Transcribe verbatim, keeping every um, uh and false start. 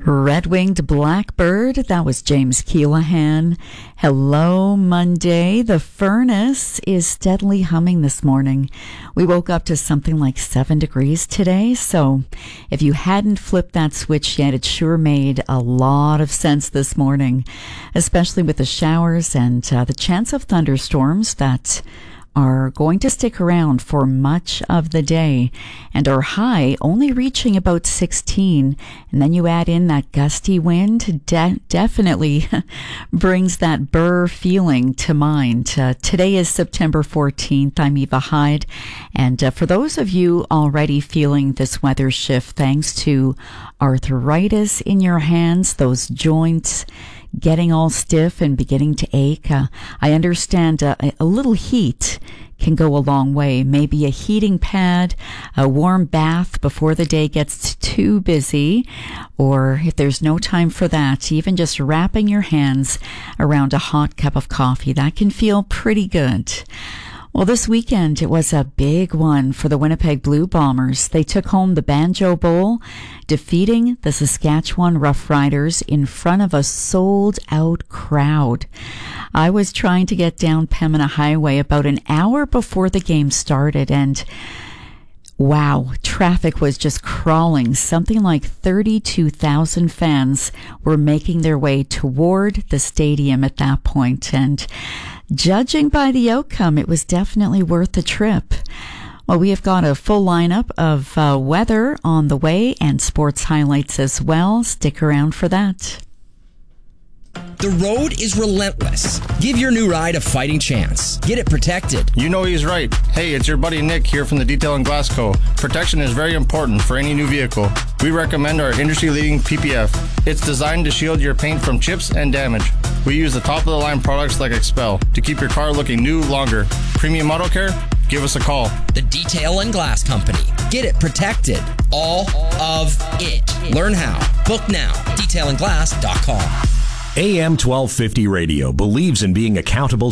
Red-winged blackbird, that was James Keelahan. Hello, Monday. The furnace is steadily humming this morning. We woke up to something like seven degrees today, so if you hadn't flipped that switch yet, it sure made a lot of sense this morning, especially with the showers and uh, the chance of thunderstorms that are going to stick around for much of the day, and our high only reaching about sixteen. And then you add in that gusty wind, de- definitely brings that burr feeling to mind. Uh, today is September fourteenth. I'm Eva Hyde, and uh, for those of you already feeling this weather shift thanks to arthritis in your hands, those joints getting all stiff and beginning to ache, uh, I understand uh, a little heat can go a long way. Maybe a heating pad, a warm bath before the day gets too busy, or if there's no time for that, even just wrapping your hands around a hot cup of coffee, that can feel pretty good. Well, this weekend, it was a big one for the Winnipeg Blue Bombers. They took home the Banjo Bowl, defeating the Saskatchewan Roughriders in front of a sold-out crowd. I was trying to get down Pembina Highway about an hour before the game started, and wow, traffic was just crawling. Something like thirty-two thousand fans were making their way toward the stadium at that point, and judging by the outcome, it was definitely worth the trip. Well, we have got a full lineup of uh, weather on the way and sports highlights as well. Stick around for that. The road is relentless. Give your new ride a fighting chance. Get it protected. You know he's right. Hey, it's your buddy Nick here from the Detail and Glass Co. Protection is very important for any new vehicle. We recommend our industry-leading P P F. It's designed to shield your paint from chips and damage. We use the top-of-the-line products like Expel to keep your car looking new longer. Premium Auto Care? Give us a call. The Detail and Glass Company. Get it protected. All of it. Learn how. Book now. detail and glass dot com. A M twelve fifty Radio believes in being accountable